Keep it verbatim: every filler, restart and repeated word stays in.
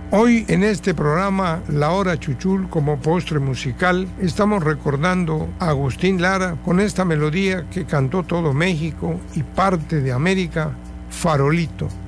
Hoy en este programa La Hora Chuchul, como postre musical, estamos recordando a Agustín Lara con esta melodía que cantó todo México y parte de América, Farolito.